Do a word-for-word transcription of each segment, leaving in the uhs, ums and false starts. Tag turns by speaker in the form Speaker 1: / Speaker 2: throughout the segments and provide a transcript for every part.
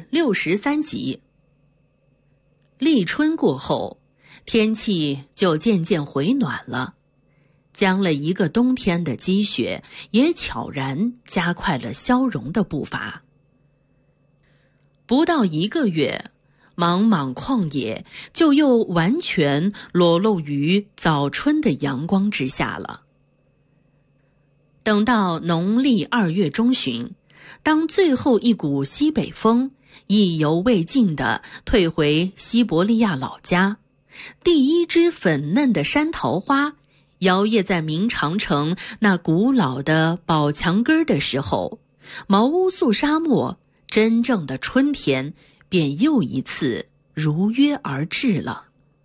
Speaker 1: 六十三集。立春过后，天气就渐渐回暖了，将了一个冬天的积雪也悄然加快了消融的步伐。不到一个月，茫茫旷野就又完全裸露于早春的阳光之下了。等到农历二月中旬，当最后一股西北风意犹未尽地退回西伯利亚老家，第一枝粉嫩的山桃花摇曳在明长城那古老的宝墙根的时候，毛乌素沙漠真正的春天便又一次如约而至了。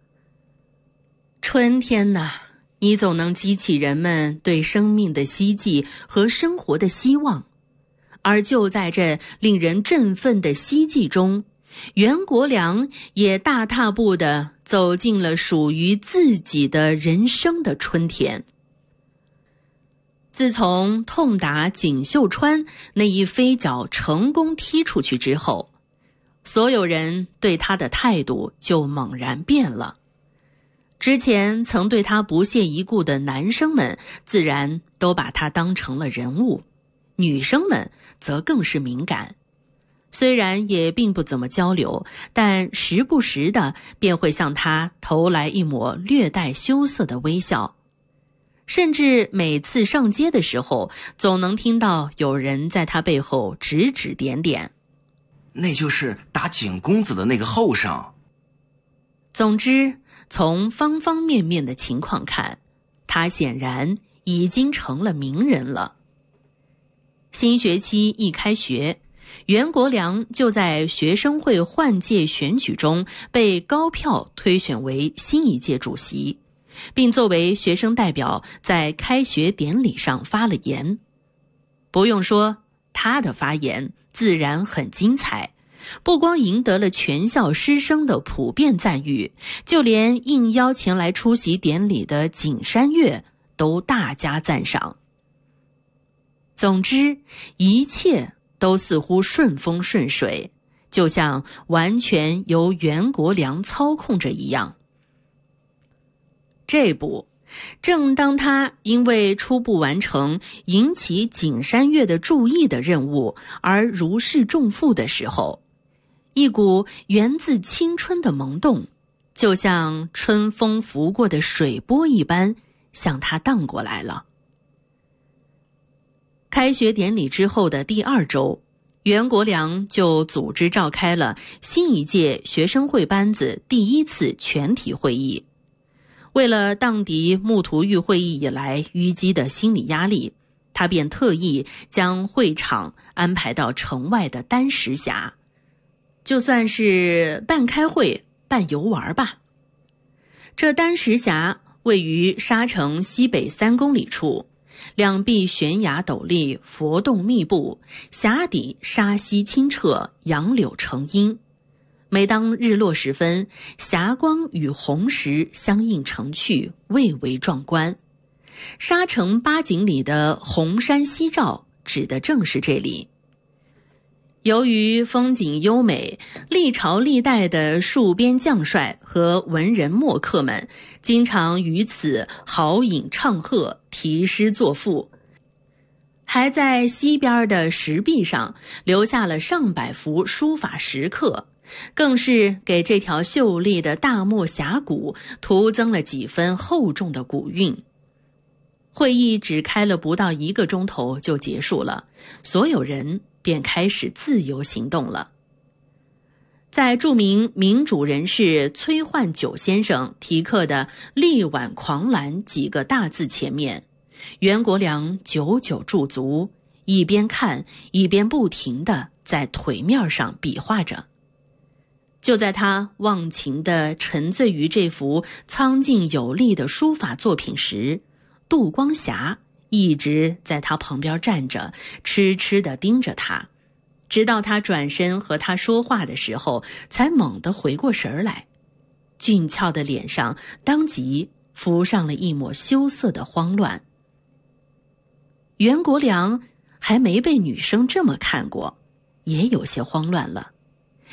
Speaker 1: 春天呐，你总能激起人们对生命的希冀和生活的希望。而就在这令人振奋的希冀中，袁国良也大踏步地走进了属于自己的人生的春天。自从痛打锦绣川那一飞脚成功踢出去之后，所有人对他的态度就猛然变了。之前曾对他不屑一顾的男生们自然都把他当成了人物，女生们则更是敏感，虽然也并不怎么交流，但时不时的便会向他投来一抹略带羞涩的微笑。甚至每次上街的时候，总能听到有人在他背后指指点点，
Speaker 2: 那就是打景公子的那个后生。
Speaker 1: 总之，从方方面面的情况看，他显然已经成了名人了。新学期一开学，袁国良就在学生会换届选举中被高票推选为新一届主席，并作为学生代表在开学典礼上发了言。不用说，他的发言自然很精彩，不光赢得了全校师生的普遍赞誉，就连应邀前来出席典礼的景山月都大加赞赏。总之，一切都似乎顺风顺水，就像完全由袁国良操控着一样。这不，正当他因为初步完成引起景山月的注意的任务而如释重负的时候，一股源自青春的萌动，就像春风拂过的水波一般向他荡过来了。开学典礼之后的第二周，袁国良就组织召开了新一届学生会班子第一次全体会议。为了荡涤木图玉会议以来淤积的心理压力，他便特意将会场安排到城外的丹石峡，就算是半开会半游玩吧。这丹石峡位于沙城西北三公里处，两壁悬崖陡立，佛洞密布，峡底沙溪清澈，杨柳成荫。每当日落时分，霞光与红石相映成趣，蔚为壮观。沙城八景里的红山夕照指的正是这里。由于风景优美，历朝历代的戍边将帅和文人墨客们经常于此豪饮唱和，题诗作赋，还在西边的石壁上留下了上百幅书法石刻，更是给这条秀丽的大漠峡谷徒增了几分厚重的古韵。会议只开了不到一个钟头就结束了，所有人便开始自由行动了。在著名民主人士崔焕九先生题刻的“力挽狂澜”几个大字前面，袁国良久久驻足，一边看一边不停地在腿面上比划着。就在他忘情地沉醉于这幅苍劲有力的书法作品时，杜光霞一直在他旁边站着，痴痴地盯着他，直到他转身和他说话的时候，才猛地回过神来。俊俏的脸上当即浮上了一抹羞涩的慌乱。袁国良还没被女生这么看过，也有些慌乱了。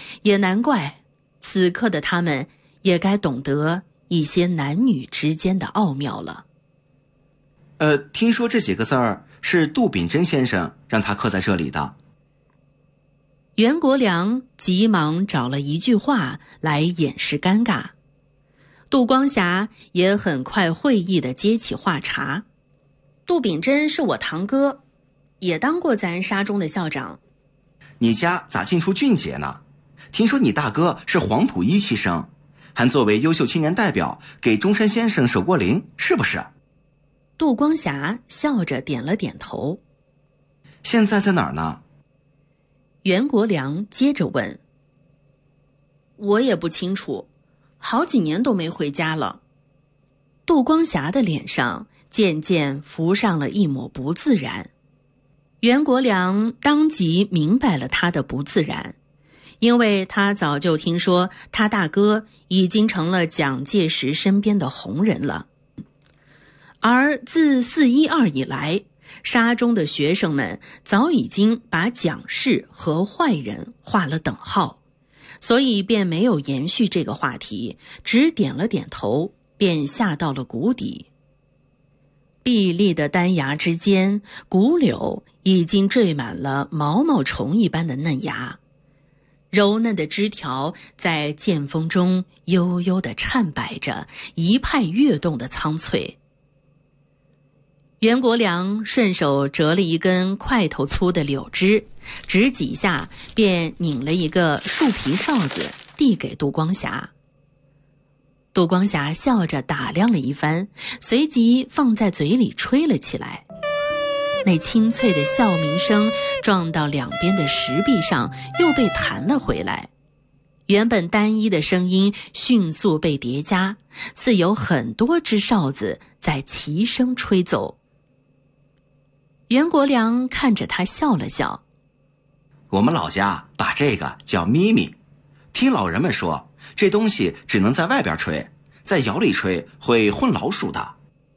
Speaker 1: 也难怪，此刻的他们也该懂得一些男女之间的奥妙了。
Speaker 2: 呃，听说这几个字儿是杜秉真先生让他刻在这里的。
Speaker 1: 袁国良急忙找了一句话来掩饰尴尬，杜光霞也很快会意地接起话茬。杜秉真是我堂哥，也当过咱沙中的校长。
Speaker 2: 你家咋进出俊杰呢？听说你大哥是黄埔一期生，还作为优秀青年代表给中山先生守过灵，是不是？
Speaker 1: 杜光霞笑着点了点头。
Speaker 2: 现在在哪儿呢？
Speaker 1: 袁国良接着问。我也不清楚，好几年都没回家了。杜光霞的脸上渐渐浮上了一抹不自然。袁国良当即明白了他的不自然，因为他早就听说他大哥已经成了蒋介石身边的红人了。而自四一二以来，沙中的学生们早已经把蒋氏和坏人画了等号，所以便没有延续这个话题，只点了点头，便下到了谷底。碧绿的丹芽之间，谷柳已经缀满了毛毛虫一般的嫩芽，柔嫩的枝条在剑锋中悠悠地颤摆着一派跃动的苍翠。袁国良顺手折了一根块头粗的柳枝，指几下便拧了一个树皮哨子递给杜光霞。杜光霞笑着打量了一番，随即放在嘴里吹了起来。那清脆的笑鸣声撞到两边的石壁上，又被弹了回来。原本单一的声音迅速被叠加，似有很多只哨子在齐声吹奏。袁国良看着他笑了笑。
Speaker 2: 我们老家把这个叫咪咪，听老人们说，这东西只能在外边吹，在窑里吹会混老鼠的。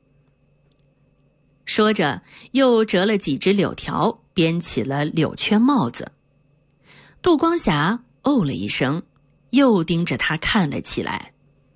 Speaker 1: 说着又折了几只柳条，编起了柳圈帽子。杜光霞哦了一声，又盯着他看了起来。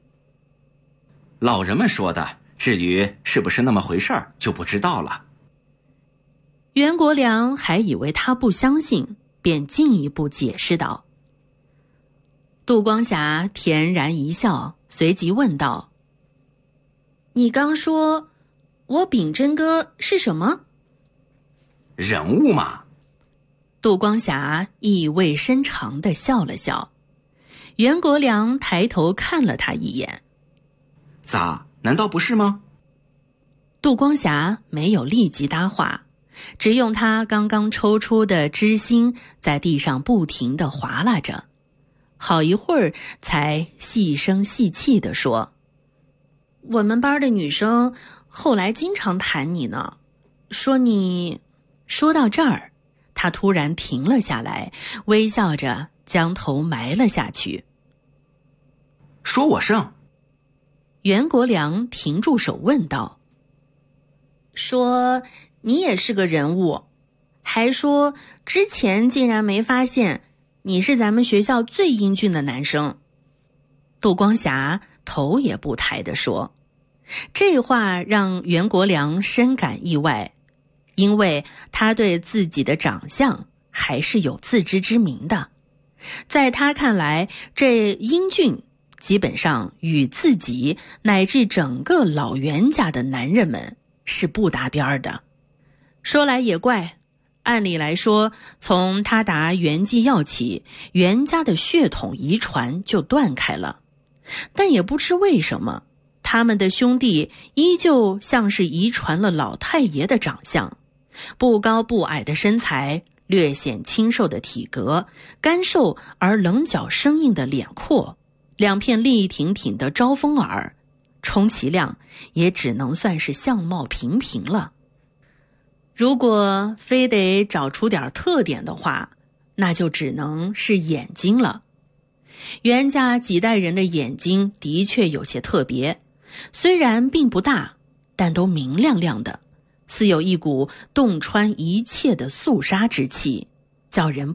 Speaker 2: 老人们说的，至于是不是那么回事儿就不知道了。
Speaker 1: 袁国良还以为他不相信，便进一步解释道。杜光霞恬然一笑，随即问道：你刚说我秉真哥是什么？
Speaker 2: 人物嘛。
Speaker 1: 杜光霞意味深长地笑了笑。袁国良抬头看了他一眼。
Speaker 2: 咋，难道不是吗？
Speaker 1: 杜光霞没有立即搭话，只用他刚刚抽出的枝心在地上不停地划拉着，好一会儿才细声细气地说：我们班的女生后来经常谈你呢，说你……说到这儿，他突然停了下来，微笑着将头埋了下去。
Speaker 2: 说我胜？
Speaker 1: 袁国良停住手问道。说你也是个人物，还说之前竟然没发现你是咱们学校最英俊的男生。杜光霞头也不抬地说。这话让袁国良深感意外，因为他对自己的长相还是有自知之明的。在他看来，这英俊基本上与自己乃至整个老袁家的男人们是不搭边的。说来也怪，按理来说，从他打袁继耀起，袁家的血统遗传就断开了，但也不知为什么，他们的兄弟依旧像是遗传了老太爷的长相，不高不矮的身材，略显清瘦的体格，干瘦而棱角生硬的脸廓，两片立挺挺的招风耳，充其量也只能算是相貌平平了。如果非得找出点特点的话，那就只能是眼睛了。袁家几代人的眼睛的确有些特别，虽然并不大，但都明亮亮的，似有一股洞穿一切的肃杀之气，叫人